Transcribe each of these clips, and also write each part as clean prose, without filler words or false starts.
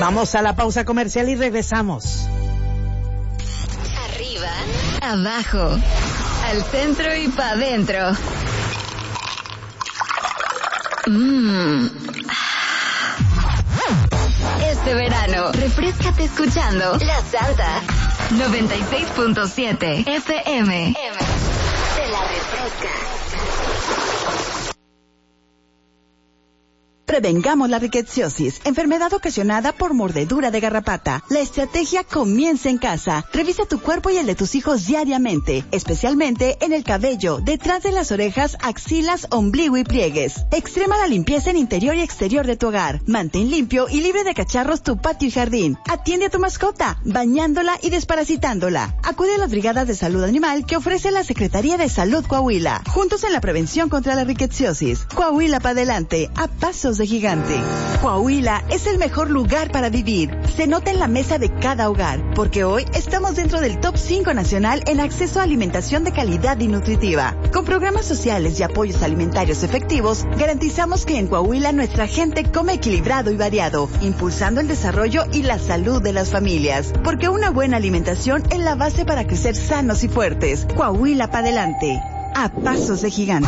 Vamos a la pausa comercial y regresamos. Arriba, abajo, al centro y pa' adentro. Este verano, refréscate escuchando La Santa 96.7 FM. Te la refresca. Prevengamos la rickettsiosis, enfermedad ocasionada por mordedura de garrapata. La estrategia comienza en casa. Revisa tu cuerpo y el de tus hijos diariamente, especialmente en el cabello, detrás de las orejas, axilas, ombligo y pliegues. Extrema la limpieza en interior y exterior de tu hogar. Mantén limpio y libre de cacharros tu patio y jardín. Atiende a tu mascota, bañándola y desparasitándola. Acude a las brigadas de salud animal que ofrece la Secretaría de Salud Coahuila. Juntos en la prevención contra la rickettsiosis. Coahuila para adelante, a pasos de gigante. Coahuila es el mejor lugar para vivir. Se nota en la mesa de cada hogar, porque hoy estamos dentro del top 5 nacional en acceso a alimentación de calidad y nutritiva. Con programas sociales y apoyos alimentarios efectivos, garantizamos que en Coahuila nuestra gente come equilibrado y variado, impulsando el desarrollo y la salud de las familias. Porque una buena alimentación es la base para crecer sanos y fuertes. Coahuila para adelante, a pasos de gigante.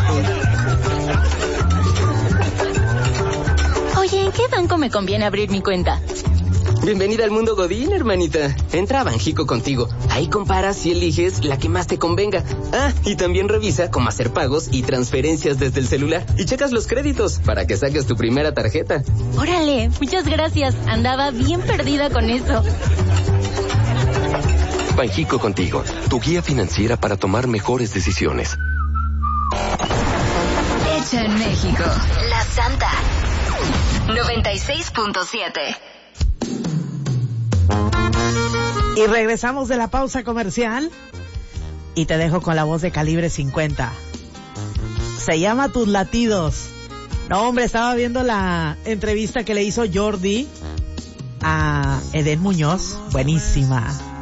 Oye, ¿en qué banco me conviene abrir mi cuenta? Bienvenida al mundo Godín, hermanita. Entra a Banjico Contigo. Ahí comparas y eliges la que más te convenga. Ah, y también revisa cómo hacer pagos y transferencias desde el celular. Y checas los créditos para que saques tu primera tarjeta. Órale, muchas gracias. Andaba bien perdida con eso. Banjico Contigo, tu guía financiera para tomar mejores decisiones. Hecha en México. La Santa 96.7. Y regresamos de la pausa comercial y te dejo con la voz de Calibre 50. Se llama Tus Latidos. No, hombre, estaba viendo la entrevista que le hizo Jordi a Edén Muñoz. Buenísima.